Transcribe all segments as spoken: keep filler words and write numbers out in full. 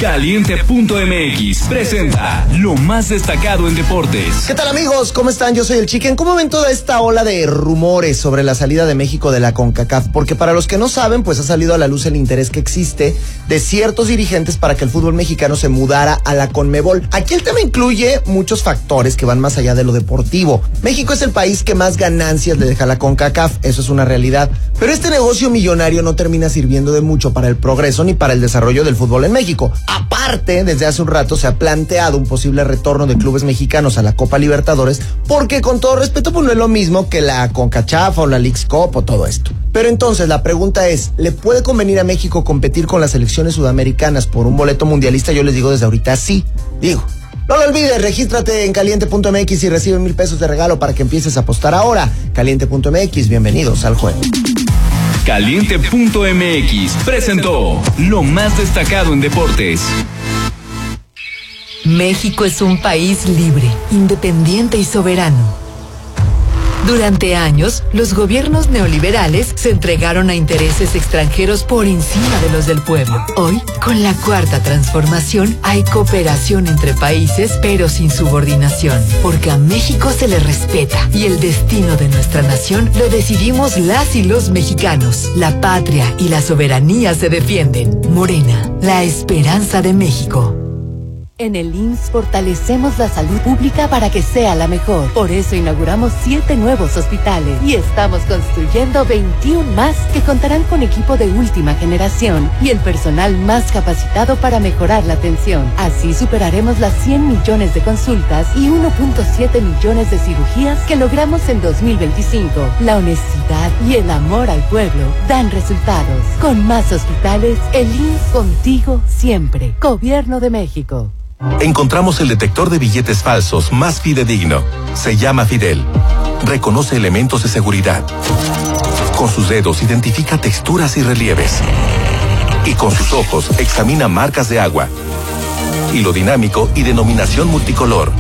Caliente punto M X presenta lo más destacado en deportes. ¿Qué tal, amigos? ¿Cómo están? Yo soy el Chicken. ¿Cómo ven toda esta ola de rumores sobre la salida de México de la CONCACAF? Porque para los que no saben, pues ha salido a la luz el interés que existe de ciertos dirigentes para que el fútbol mexicano se mudara a la CONMEBOL. Aquí el tema incluye muchos factores que van más allá de lo deportivo. México es el país que más ganancias le deja a la CONCACAF, eso es una realidad. Pero este negocio millonario no termina sirviendo de mucho para el progreso ni para el desarrollo del fútbol en México. Aparte, desde hace un rato se ha planteado un posible retorno de clubes mexicanos a la Copa Libertadores, porque con todo respeto, pues no es lo mismo que la CONCACHAF o la Leagues Cup o todo esto. Pero entonces la pregunta es, ¿le puede convenir a México competir con las selecciones sudamericanas por un boleto mundialista? Yo les digo desde ahorita sí. Digo, no lo olvides, regístrate en Caliente punto M X y recibe mil pesos de regalo para que empieces a apostar ahora. Caliente punto M X, bienvenidos al juego. Caliente punto M X presentó lo más destacado en deportes. México es un país libre, independiente y soberano. Durante años, los gobiernos neoliberales se entregaron a intereses extranjeros por encima de los del pueblo. Hoy, con la cuarta transformación, hay cooperación entre países, pero sin subordinación, porque a México se le respeta y el destino de nuestra nación lo decidimos las y los mexicanos. La patria y la soberanía se defienden. Morena, la esperanza de México. En el I M S S fortalecemos la salud pública para que sea la mejor. Por eso inauguramos siete nuevos hospitales y estamos construyendo veintiuno más que contarán con equipo de última generación y el personal más capacitado para mejorar la atención. Así superaremos las cien millones de consultas y uno punto siete millones de cirugías que logramos en dos mil veinticinco. La honestidad y el amor al pueblo dan resultados. Con más hospitales, el I M S S contigo siempre. Gobierno de México. Encontramos el detector de billetes falsos más fidedigno. Se llama Fidel. Reconoce elementos de seguridad. Con sus dedos identifica texturas y relieves. Y con sus ojos examina marcas de agua. Hilo dinámico y denominación multicolor.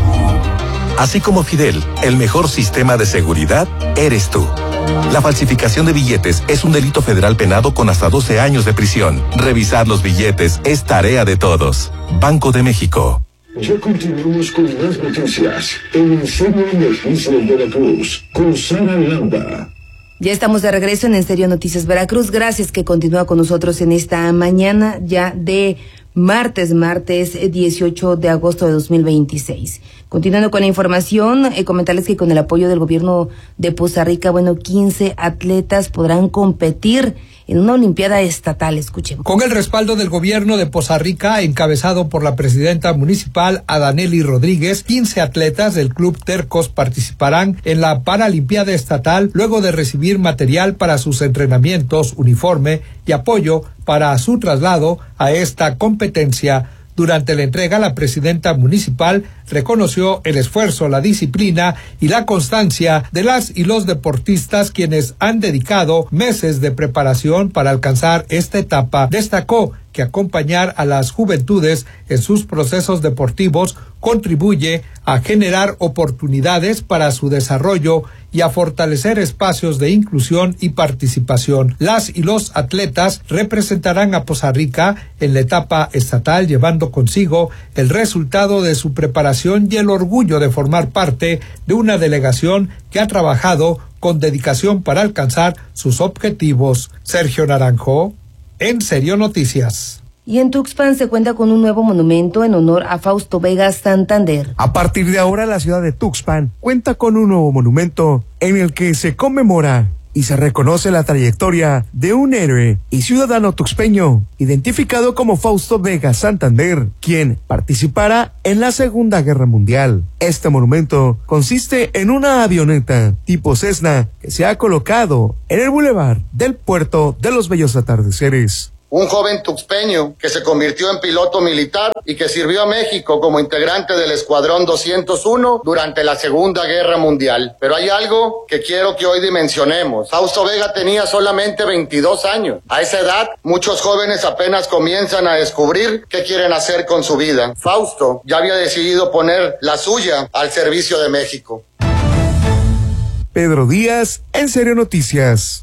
Así como Fidel, el mejor sistema de seguridad eres tú. La falsificación de billetes es un delito federal penado con hasta doce años de prisión. Revisar los billetes es tarea de todos. Banco de México. Ya continuamos con más noticias en En Serio Noticias Veracruz con Sara Landa. Ya estamos de regreso en En Serio Noticias Veracruz. Gracias que continúa con nosotros en esta mañana ya de martes, martes dieciocho de agosto de dos mil veintiséis. Continuando con la información, eh, comentarles que con el apoyo del gobierno de Poza Rica, bueno, quince atletas podrán competir en una olimpiada estatal. Escuchemos. Con el respaldo del gobierno de Poza Rica, encabezado por la presidenta municipal Adaneli Rodríguez, quince atletas del Club Tercos participarán en la Paralimpiada Estatal luego de recibir material para sus entrenamientos, uniforme y apoyo para su traslado a esta competencia. Durante la entrega, la presidenta municipal reconoció el esfuerzo, la disciplina y la constancia de las y los deportistas quienes han dedicado meses de preparación para alcanzar esta etapa. Destacó que acompañar a las juventudes en sus procesos deportivos contribuye a generar oportunidades para su desarrollo y a fortalecer espacios de inclusión y participación. Las y los atletas representarán a Poza Rica en la etapa estatal, llevando consigo el resultado de su preparación y el orgullo de formar parte de una delegación que ha trabajado con dedicación para alcanzar sus objetivos. Sergio Naranjo, En Serio Noticias. Y en Tuxpan se cuenta con un nuevo monumento en honor a Fausto Vega Santander. A partir de ahora, la ciudad de Tuxpan cuenta con un nuevo monumento en el que se conmemora y se reconoce la trayectoria de un héroe y ciudadano tuxpeño, identificado como Fausto Vega Santander, quien participará en la Segunda Guerra Mundial. Este monumento consiste en una avioneta tipo Cessna que se ha colocado en el bulevar del Puerto de los Bellos Atardeceres. Un joven tuxpeño que se convirtió en piloto militar y que sirvió a México como integrante del Escuadrón doscientos uno durante la Segunda Guerra Mundial. Pero hay algo que quiero que hoy dimensionemos. Fausto Vega tenía solamente veintidós años. A esa edad, muchos jóvenes apenas comienzan a descubrir qué quieren hacer con su vida. Fausto ya había decidido poner la suya al servicio de México. Pedro Díaz, En Serio Noticias.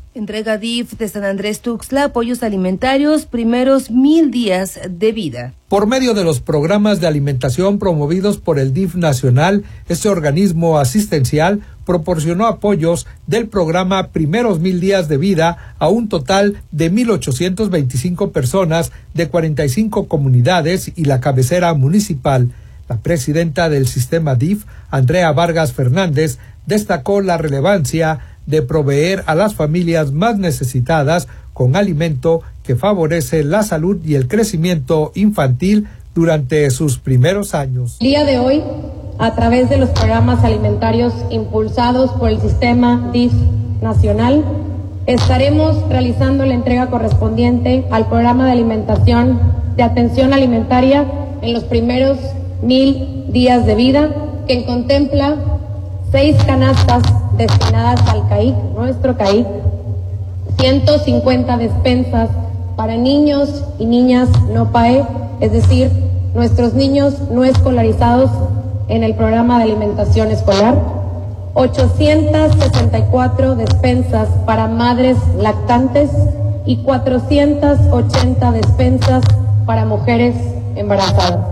Entrega D I F de San Andrés Tuxtla apoyos alimentarios, primeros mil días de vida. Por medio de los programas de alimentación promovidos por el D I F nacional, este organismo asistencial proporcionó apoyos del programa Primeros Mil Días de Vida a un total de mil ochocientas veinticinco personas de cuarenta y cinco comunidades y la cabecera municipal. La presidenta del sistema D I F, Andrea Vargas Fernández, destacó la relevancia de proveer a las familias más necesitadas con alimento que favorece la salud y el crecimiento infantil durante sus primeros años. El día de hoy, a través de los programas alimentarios impulsados por el sistema D I F nacional, estaremos realizando la entrega correspondiente al programa de alimentación de atención alimentaria en los primeros mil días de vida, que contempla seis canastas destinadas al C A I C, nuestro C A I C, ciento cincuenta despensas para niños y niñas no P A E, es decir, nuestros niños no escolarizados en el programa de alimentación escolar, ochocientas sesenta y cuatro despensas para madres lactantes y cuatrocientas ochenta despensas para mujeres embarazadas.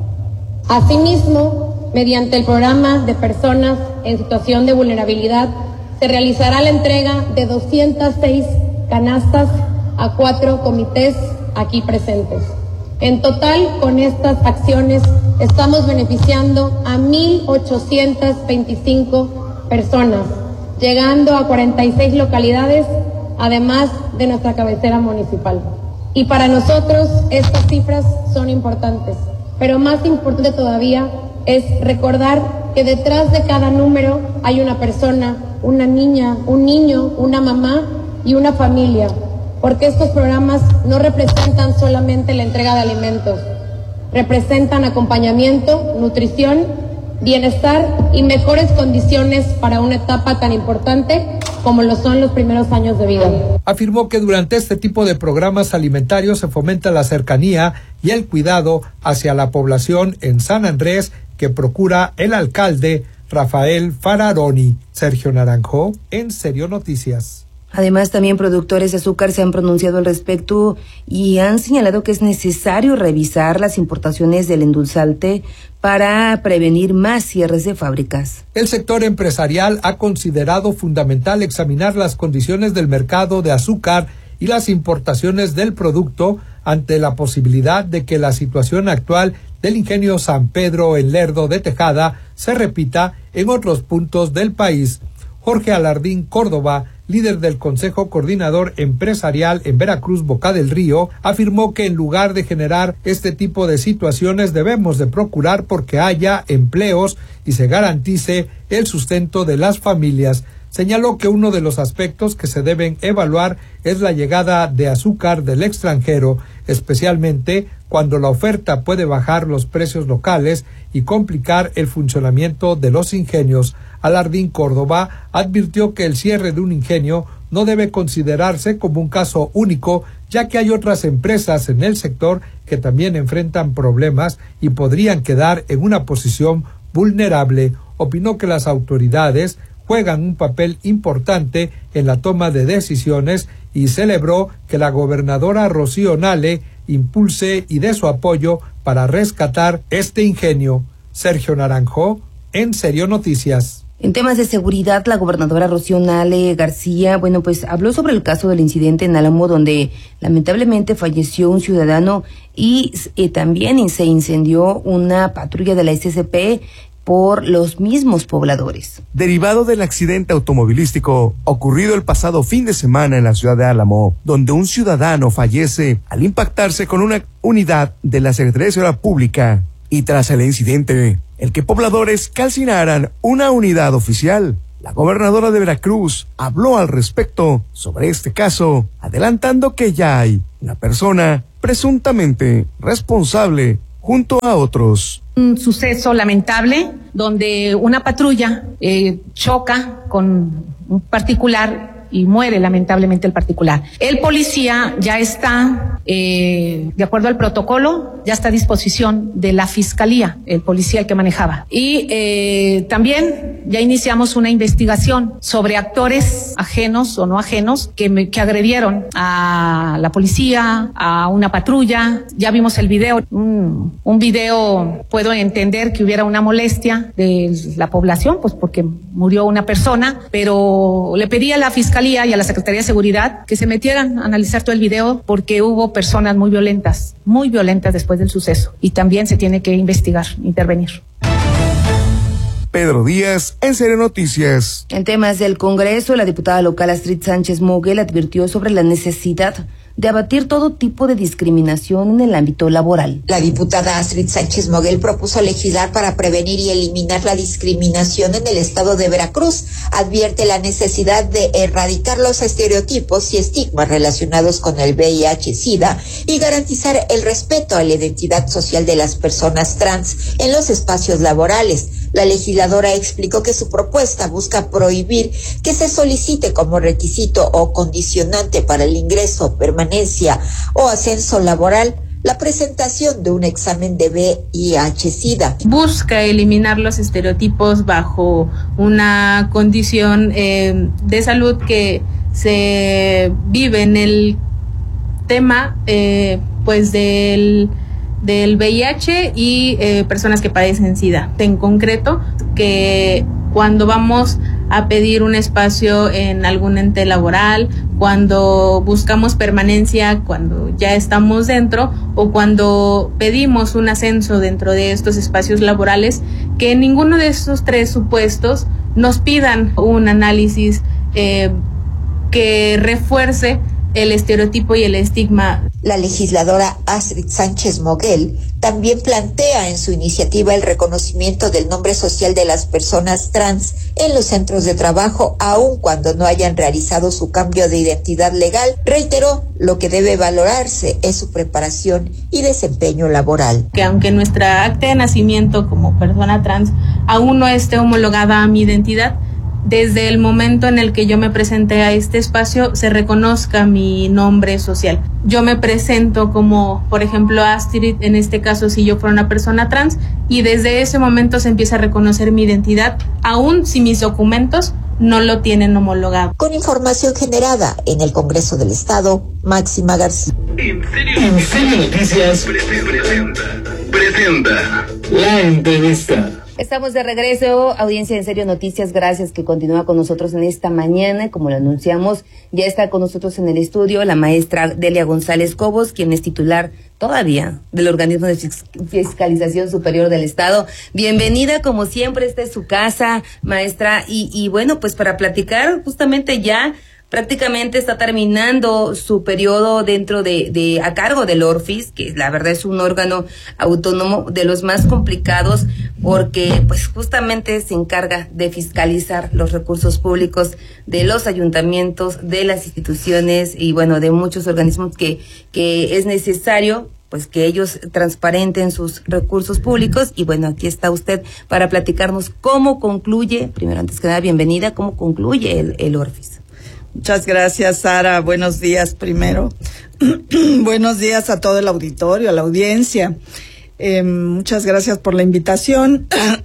Asimismo, mediante el programa de personas en situación de vulnerabilidad, se realizará la entrega de doscientas seis canastas a cuatro comités aquí presentes. En total, con estas acciones, estamos beneficiando a mil ochocientas veinticinco personas, llegando a cuarenta y seis localidades, además de nuestra cabecera municipal. Y para nosotros estas cifras son importantes, pero más importante todavía es recordar que detrás de cada número hay una persona, una niña, un niño, una mamá y una familia, porque estos programas no representan solamente la entrega de alimentos, representan acompañamiento, nutrición, bienestar y mejores condiciones para una etapa tan importante como lo son los primeros años de vida. Afirmó que durante este tipo de programas alimentarios se fomenta la cercanía y el cuidado hacia la población en San Andrés, que procura el alcalde Rafael Fararoni. Sergio Naranjo, En Serio Noticias. Además, también productores de azúcar se han pronunciado al respecto y han señalado que es necesario revisar las importaciones del endulzante para prevenir más cierres de fábricas. El sector empresarial ha considerado fundamental examinar las condiciones del mercado de azúcar y las importaciones del producto ante la posibilidad de que la situación actual del ingenio San Pedro en Lerdo de Tejada se repita en otros puntos del país. Jorge Alardín Córdoba, líder del Consejo Coordinador Empresarial en Veracruz, Boca del Río, afirmó que en lugar de generar este tipo de situaciones debemos de procurar porque haya empleos y se garantice el sustento de las familias. Señaló que uno de los aspectos que se deben evaluar es la llegada de azúcar del extranjero, especialmente cuando la oferta puede bajar los precios locales y complicar el funcionamiento de los ingenios. Alardín Córdoba advirtió que el cierre de un ingenio no debe considerarse como un caso único, ya que hay otras empresas en el sector que también enfrentan problemas y podrían quedar en una posición vulnerable. Opinó que las autoridades juegan un papel importante en la toma de decisiones y celebró que la gobernadora Rocío Nale impulse y dé su apoyo para rescatar este ingenio. Sergio Naranjo, En Serio Noticias. En temas de seguridad, la gobernadora Rocío Nale García, bueno, pues habló sobre el caso del incidente en Álamo, donde lamentablemente falleció un ciudadano y eh, también se incendió una patrulla de la S C P por los mismos pobladores. Derivado del accidente automovilístico ocurrido el pasado fin de semana en la ciudad de Álamo, donde un ciudadano fallece al impactarse con una unidad de la Secretaría de Seguridad Pública, y tras el incidente, el que pobladores calcinaran una unidad oficial, la gobernadora de Veracruz habló al respecto sobre este caso, adelantando que ya hay una persona presuntamente responsable junto a otros. Un suceso lamentable donde una patrulla eh, choca con un particular y muere lamentablemente el particular. El policía ya está, eh, de acuerdo al protocolo, ya está a disposición de la fiscalía, el policía el que manejaba. Y eh, también ya iniciamos una investigación sobre actores ajenos o no ajenos que, me, que agredieron a la policía, a una patrulla. Ya vimos el video, un, un video, puedo entender que hubiera una molestia de la población, pues porque murió una persona, pero le pedí a la Fiscalía y a la Secretaría de Seguridad que se metieran a analizar todo el video porque hubo personas muy violentas, muy violentas después del suceso y también se tiene que investigar, intervenir. Pedro Díaz, en Serio Noticias. En temas del Congreso, la diputada local Astrid Sánchez Moguel advirtió sobre la necesidad de abatir todo tipo de discriminación en el ámbito laboral. La diputada Astrid Sánchez Moguel propuso legislar para prevenir y eliminar la discriminación en el estado de Veracruz. Advierte la necesidad de erradicar los estereotipos y estigmas relacionados con el V I H-Sida y garantizar el respeto a la identidad social de las personas trans en los espacios laborales. La legisladora explicó que su propuesta busca prohibir que se solicite como requisito o condicionante para el ingreso, permanencia o ascenso laboral la presentación de un examen de V I H-Sida. Busca eliminar los estereotipos bajo una condición eh, de salud que se vive en el tema eh, pues del del V I H y eh, personas que padecen SIDA. En concreto, que cuando vamos a pedir un espacio en algún ente laboral, cuando buscamos permanencia, cuando ya estamos dentro o cuando pedimos un ascenso dentro de estos espacios laborales, que en ninguno de estos tres supuestos nos pidan un análisis eh, que refuerce el estereotipo y el estigma. La legisladora Astrid Sánchez Moguel también plantea en su iniciativa el reconocimiento del nombre social de las personas trans en los centros de trabajo, aun cuando no hayan realizado su cambio de identidad legal. Reiteró, lo que debe valorarse es su preparación y desempeño laboral. Que aunque nuestra acta de nacimiento como persona trans aún no esté homologada a mi identidad, desde el momento en el que yo me presenté a este espacio se reconozca mi nombre social. Yo me presento como, por ejemplo, Astrid, en este caso si yo fuera una persona trans, y desde ese momento se empieza a reconocer mi identidad, aun si mis documentos no lo tienen homologado. Con información generada en el Congreso del Estado, Máxima García. En Serio Noticias presenta, presenta la entrevista. Estamos de regreso, audiencia de En Serio Noticias, gracias que continúa con nosotros en esta mañana. Como lo anunciamos, ya está con nosotros en el estudio la maestra Delia González Cobos, quien es titular todavía del Organismo de Fiscalización Superior del Estado. Bienvenida, como siempre, esta es su casa, maestra, y, y bueno, pues para platicar justamente ya prácticamente está terminando su periodo dentro de, de, a cargo del ORFIS, que la verdad es un órgano autónomo de los más complicados, porque pues justamente se encarga de fiscalizar los recursos públicos de los ayuntamientos, de las instituciones y bueno, de muchos organismos que, que es necesario pues que ellos transparenten sus recursos públicos. Y bueno, aquí está usted para platicarnos cómo concluye, primero antes que nada, bienvenida, cómo concluye el, el ORFIS. Muchas gracias, Sara. Buenos días primero. Buenos días a todo el auditorio, a la audiencia. Eh, muchas gracias por la invitación.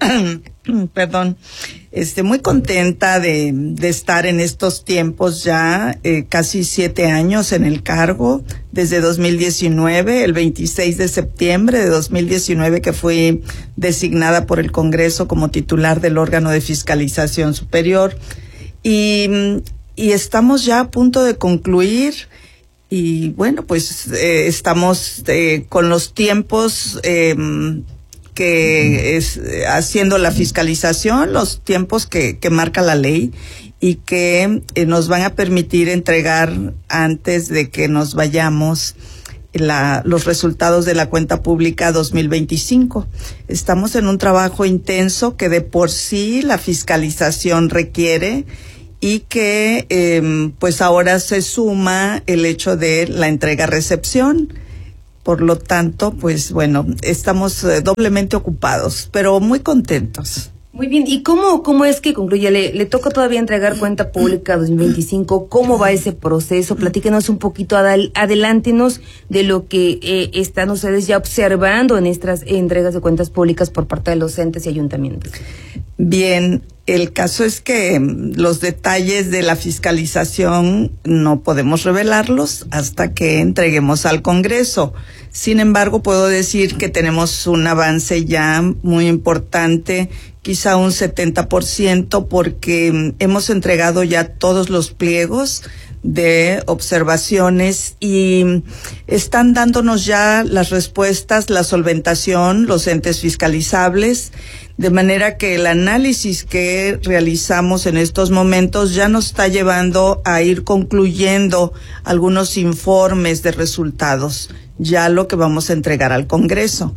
Perdón. Este, muy contenta de, de estar en estos tiempos ya, eh, casi siete años en el cargo, desde dos mil diecinueve, el veintiséis de septiembre de dos mil diecinueve, que fui designada por el Congreso como titular del órgano de fiscalización superior. Y Y estamos ya a punto de concluir y bueno, pues eh, estamos eh, con los tiempos eh, que es eh, haciendo la fiscalización, los tiempos que, que marca la ley y que eh, nos van a permitir entregar antes de que nos vayamos La, los resultados de la cuenta pública dos mil veinticinco. Estamos en un trabajo intenso que de por sí la fiscalización requiere y que eh, pues ahora se suma el hecho de la entrega-recepción. Por lo tanto, pues bueno, estamos eh, doblemente ocupados, pero muy contentos. Muy bien, ¿y cómo, cómo es que concluye? ¿Le, le toca todavía entregar cuenta pública dos mil veinticinco? ¿Cómo va ese proceso? Platíquenos un poquito, adal, adelántenos de lo que eh, están ustedes ya observando en estas entregas de cuentas públicas por parte de los entes y ayuntamientos. Bien, el caso es que los detalles de la fiscalización no podemos revelarlos hasta que entreguemos al Congreso. Sin embargo, puedo decir que tenemos un avance ya muy importante, quizá un setenta por ciento, porque hemos entregado ya todos los pliegos de observaciones y están dándonos ya las respuestas, la solventación, los entes fiscalizables, de manera que el análisis que realizamos en estos momentos ya nos está llevando a ir concluyendo algunos informes de resultados, ya lo que vamos a entregar al Congreso.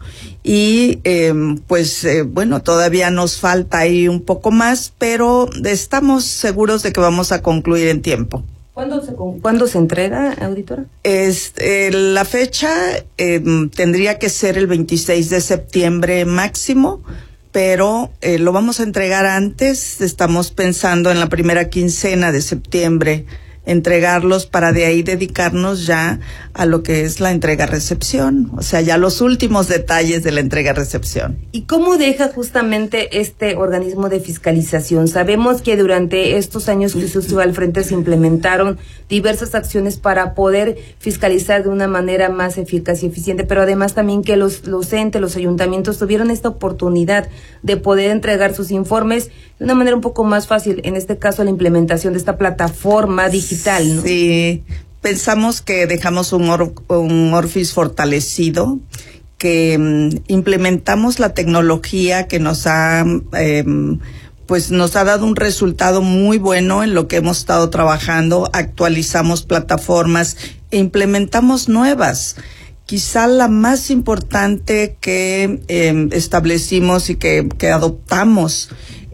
Y eh, pues eh, bueno, todavía nos falta ahí un poco más, pero estamos seguros de que vamos a concluir en tiempo. ¿Cuándo se, ¿cuándo se entrega, auditora? Es, eh, la fecha eh, tendría que ser el veintiséis de septiembre máximo, pero eh, lo vamos a entregar antes. Estamos pensando en la primera quincena de septiembre entregarlos para de ahí dedicarnos ya a lo que es la entrega-recepción, o sea, ya los últimos detalles de la entrega-recepción. ¿Y cómo deja justamente este organismo de fiscalización? Sabemos que durante estos años que usted estuvo al frente se implementaron diversas acciones para poder fiscalizar de una manera más eficaz y eficiente, pero además también que los, los entes, los ayuntamientos tuvieron esta oportunidad de poder entregar sus informes de una manera un poco más fácil, en este caso la implementación de esta plataforma digital, ¿no? Sí, pensamos que dejamos un, or, un Orfis fortalecido, que um, implementamos la tecnología que nos ha, eh, pues nos ha dado un resultado muy bueno en lo que hemos estado trabajando, actualizamos plataformas e implementamos nuevas. Quizá la más importante que eh, establecimos y que, que adoptamos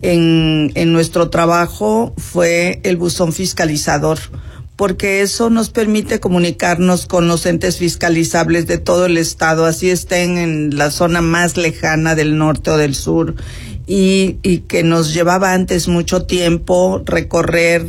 En, en nuestro trabajo fue el buzón fiscalizador, porque eso nos permite comunicarnos con los entes fiscalizables de todo el estado, así estén en la zona más lejana del norte o del sur, y, y que nos llevaba antes mucho tiempo recorrer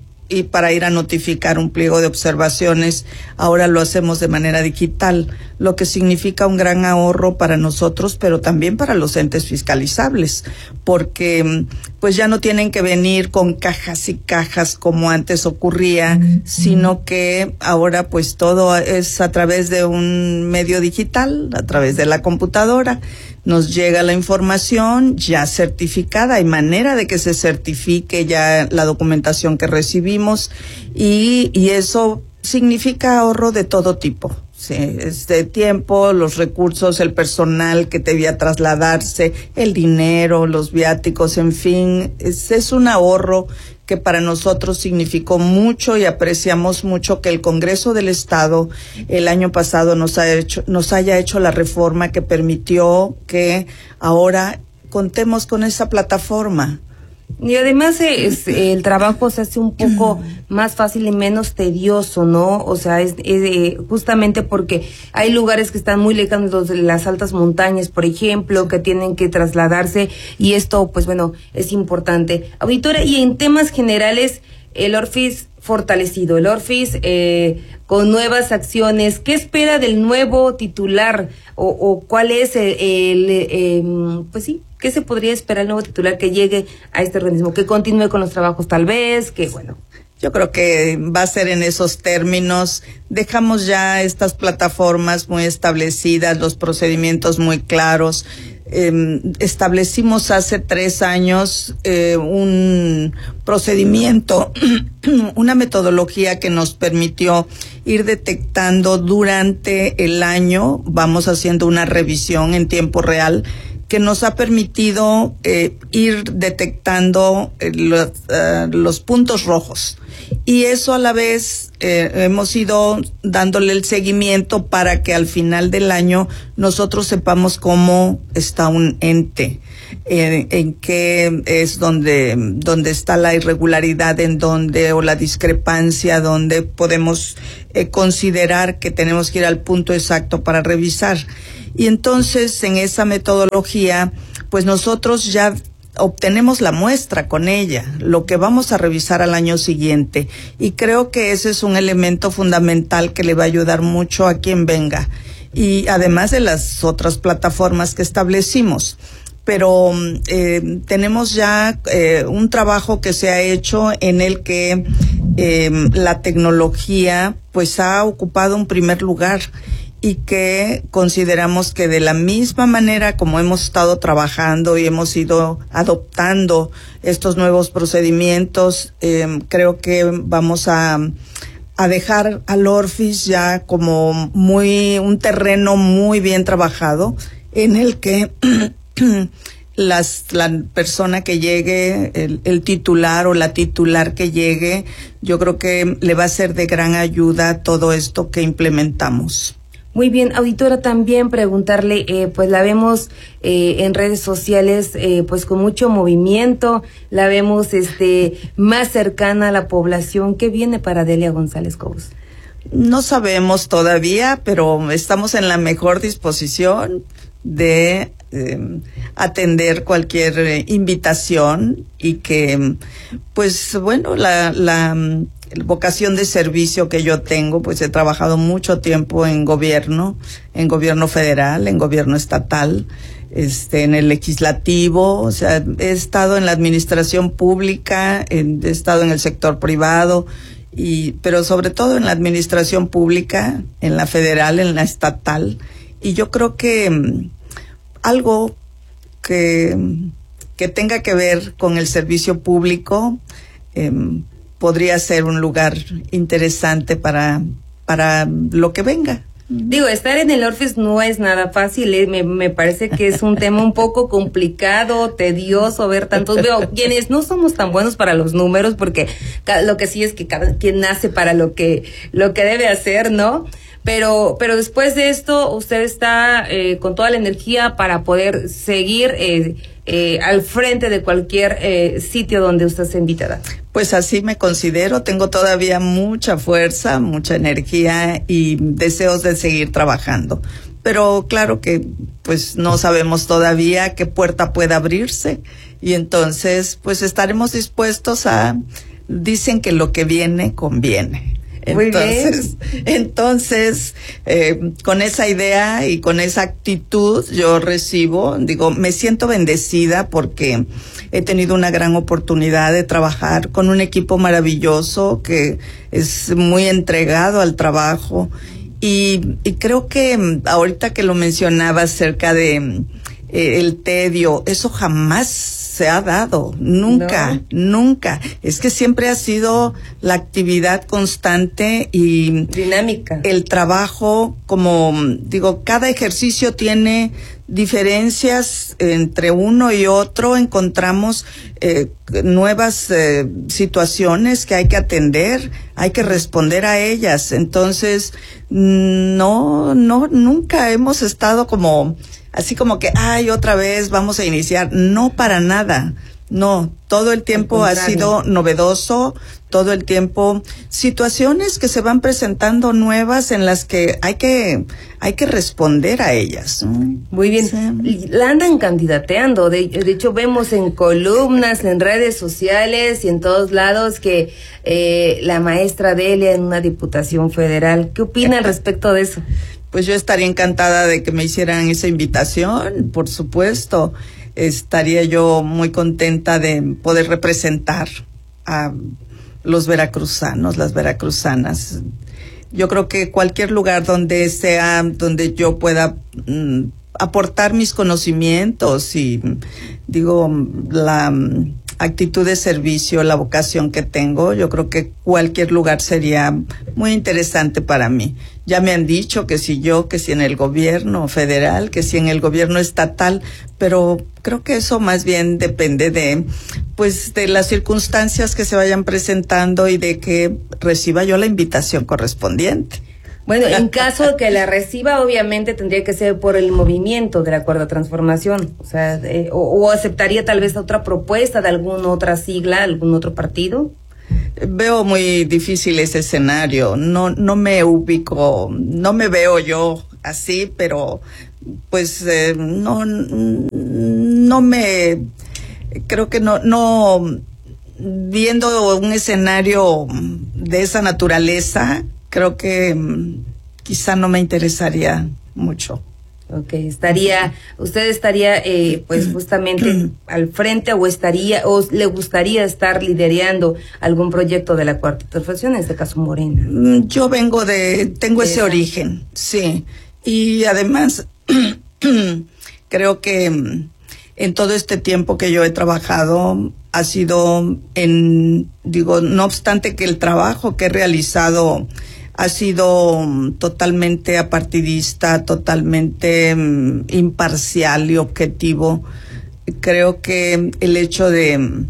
y para ir a notificar un pliego de observaciones, ahora lo hacemos de manera digital, lo que significa un gran ahorro para nosotros, pero también para los entes fiscalizables, porque pues ya no tienen que venir con cajas y cajas como antes ocurría, mm-hmm. sino que ahora pues todo es a través de un medio digital, a través de la computadora. Nos llega la información ya certificada, hay manera de que se certifique ya la documentación que recibimos y, y eso significa ahorro de todo tipo. Sí, este tiempo, los recursos, el personal que debía trasladarse, el dinero, los viáticos, en fin, es, es un ahorro que para nosotros significó mucho y apreciamos mucho que el Congreso del Estado el año pasado nos ha hecho, nos haya hecho la reforma que permitió que ahora contemos con esa plataforma. Y además es, el trabajo se hace un poco más fácil y menos tedioso, ¿no? O sea, es, es justamente porque hay lugares que están muy lejanos de las altas montañas, por ejemplo, que tienen que trasladarse y esto, pues bueno, es importante. Auditora, y en temas generales, el Orfis fortalecido, el Orfis eh, con nuevas acciones, ¿qué espera del nuevo titular o, o cuál es el, el eh, pues sí, qué se podría esperar el nuevo titular que llegue a este organismo, que continúe con los trabajos tal vez, que bueno? Yo creo que va a ser en esos términos. Dejamos ya estas plataformas muy establecidas, los procedimientos muy claros. Eh, establecimos hace tres años eh, un procedimiento, una metodología que nos permitió ir detectando durante el año, vamos haciendo una revisión en tiempo real, que nos ha permitido eh, ir detectando eh, los, uh, los puntos rojos. Y eso a la vez eh, hemos ido dándole el seguimiento para que al final del año nosotros sepamos cómo está un ente, eh, en qué es donde, donde está la irregularidad, en donde, o la discrepancia, donde podemos eh, considerar que tenemos que ir al punto exacto para revisar. Y entonces en esa metodología, pues nosotros ya obtenemos la muestra con ella, lo que vamos a revisar al año siguiente. Y creo que ese es un elemento fundamental que le va a ayudar mucho a quien venga. Y además de las otras plataformas que establecimos. Pero eh, tenemos ya eh, un trabajo que se ha hecho en el que eh, la tecnología pues ha ocupado un primer lugar y que consideramos que de la misma manera como hemos estado trabajando y hemos ido adoptando estos nuevos procedimientos, eh, creo que vamos a a dejar al Orfis ya como muy un terreno muy bien trabajado en el que las la persona que llegue, el, el titular o la titular que llegue, yo creo que le va a ser de gran ayuda todo esto que implementamos. Muy bien, auditora, también preguntarle, eh, pues la vemos eh, en redes sociales, eh, pues con mucho movimiento, la vemos este más cercana a la población. ¿Qué viene para Delia González Cobos? No sabemos todavía, pero estamos en la mejor disposición de eh, atender cualquier eh, invitación y que, pues bueno, la la vocación de servicio que yo tengo, pues he trabajado mucho tiempo en gobierno, en gobierno federal, en gobierno estatal, este, en el legislativo, o sea, he estado en la administración pública, en, he estado en el sector privado, y, pero sobre todo en la administración pública, en la federal, en la estatal, y yo creo que um, algo que, que tenga que ver con el servicio público, eh, podría ser un lugar interesante para, para lo que venga. Digo, estar en el Orfis no es nada fácil, eh, me, me parece que es un tema un poco complicado, tedioso ver tantos, veo quienes no somos tan buenos para los números, porque cada, lo que sí es que cada quien nace para lo que, lo que debe hacer, ¿no? Pero, pero después de esto, usted está eh, con toda la energía para poder seguir eh, eh, al frente de cualquier eh, sitio donde usted sea invitada. Pues así me considero, tengo todavía mucha fuerza, mucha energía y deseos de seguir trabajando. Pero claro que pues no sabemos todavía qué puerta pueda abrirse y entonces pues estaremos dispuestos a, dicen que lo que viene conviene. Entonces, entonces eh, con esa idea y con esa actitud yo recibo, digo, me siento bendecida porque he tenido una gran oportunidad de trabajar con un equipo maravilloso que es muy entregado al trabajo y, y creo que ahorita que lo mencionaba acerca de eh, el tedio, eso jamás se ha dado, nunca, no. nunca. Es que siempre ha sido la actividad constante y dinámica. El trabajo, como digo, cada ejercicio tiene diferencias entre uno y otro, encontramos eh, nuevas eh, situaciones que hay que atender, hay que responder a ellas. Entonces, no, no, nunca hemos estado como así como que, ay, otra vez vamos a iniciar. No, para nada. No, todo el tiempo ha sido novedoso, todo el tiempo situaciones que se van presentando nuevas en las que hay que hay que responder a ellas, ¿no? Muy bien. Sí. La andan candidateando, de, de hecho vemos en columnas, en redes sociales y en todos lados que eh, la maestra Delia en una diputación federal. ¿Qué opina al respecto de eso? Pues yo estaría encantada de que me hicieran esa invitación, por supuesto. Estaría yo muy contenta de poder representar a los veracruzanos, las veracruzanas. Yo creo que cualquier lugar donde sea, donde yo pueda mm, aportar mis conocimientos y, digo, la mm, actitud de servicio, la vocación que tengo, yo creo que cualquier lugar sería muy interesante para mí. Ya me han dicho que si yo, que si en el gobierno federal, que si en el gobierno estatal, pero creo que eso más bien depende de, pues, de las circunstancias que se vayan presentando y de que reciba yo la invitación correspondiente. Bueno, en caso de que la reciba, obviamente tendría que ser por el movimiento de la Cuarta Transformación, o sea, eh, o, o aceptaría tal vez otra propuesta de alguna otra sigla, algún otro partido. Veo muy difícil ese escenario, no, no me ubico, no me veo yo así, pero pues eh, no, no me, creo que no, no, viendo un escenario de esa naturaleza, creo que quizá no me interesaría mucho. Ok, estaría, usted estaría, eh, pues justamente al frente o estaría, o le gustaría estar liderando algún proyecto de la Cuarta Transformación, en este caso Morena. Yo vengo de, tengo ese origen, sí, y además creo que en todo este tiempo que yo he trabajado ha sido en, digo, no obstante que el trabajo que he realizado ha sido totalmente apartidista, totalmente um, imparcial y objetivo. Creo que el hecho de,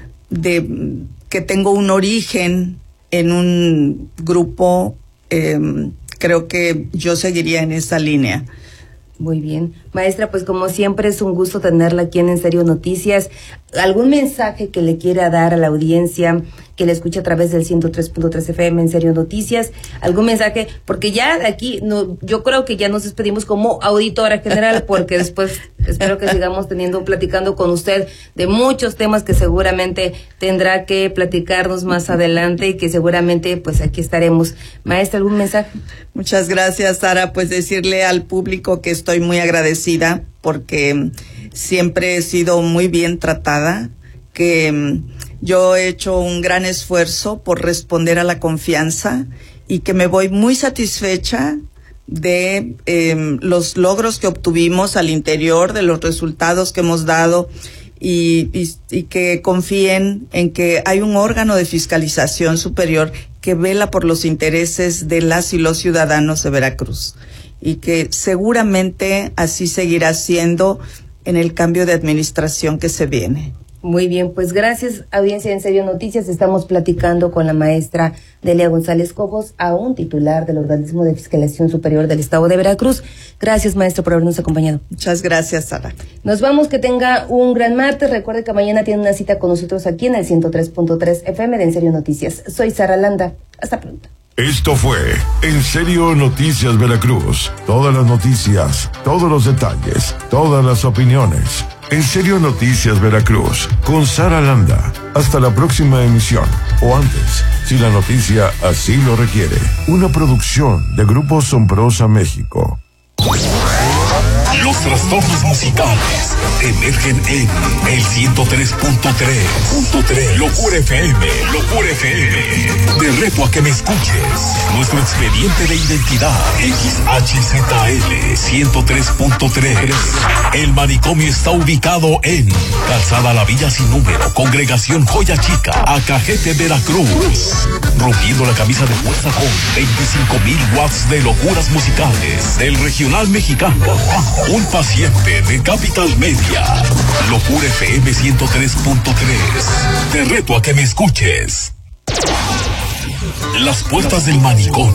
de que tengo un origen en un grupo, eh, creo que yo seguiría en esa línea. Muy bien. Maestra, pues como siempre es un gusto tenerla aquí en En Serio Noticias. ¿Algún mensaje que le quiera dar a la audiencia que le escucha a través del ciento tres punto tres F M En Serio Noticias? ¿Algún mensaje? Porque ya aquí, no, yo creo que ya nos despedimos como auditora general, porque después espero que sigamos teniendo, platicando con usted de muchos temas que seguramente tendrá que platicarnos más adelante y que seguramente pues aquí estaremos. Maestra, ¿algún mensaje? Muchas gracias, Sara. Pues decirle al público que estoy muy agradecida porque siempre he sido muy bien tratada, que yo he hecho un gran esfuerzo por responder a la confianza y que me voy muy satisfecha de eh, los logros que obtuvimos al interior, de los resultados que hemos dado y, y, y que confíen en que hay un órgano de fiscalización superior que vela por los intereses de las y los ciudadanos de Veracruz y que seguramente así seguirá siendo en el cambio de administración que se viene. Muy bien, pues gracias, audiencia de En Serio Noticias. Estamos platicando con la maestra Delia González Cobos, aún titular del Organismo de Fiscalización Superior del Estado de Veracruz. Gracias, maestro, por habernos acompañado. Muchas gracias, Sara. Nos vamos, que tenga un gran martes. Recuerde que mañana tiene una cita con nosotros aquí en el ciento tres punto tres F M de En Serio Noticias. Soy Sara Landa. Hasta pronto. Esto fue En Serio Noticias Veracruz. Todas las noticias, todos los detalles, todas las opiniones. En Serio Noticias Veracruz, con Sara Landa. Hasta la próxima emisión, o antes, si la noticia así lo requiere. Una producción de Grupo Sombrosa México. Los trastornos musicales emergen en el ciento tres punto tres. Locura F M. Locura F M. Te reto a que me escuches. Nuestro expediente de identidad X H Z L ciento tres punto tres. El manicomio está ubicado en Calzada La Villa Sin Número, Congregación Joya Chica, Acajete, Veracruz. Rompiendo la camisa de fuerza con veinticinco mil watts de locuras musicales del regional mexicano. Un paciente de Capital Media. Locura F M ciento tres punto tres. Te reto a que me escuches. Las puertas del manicomio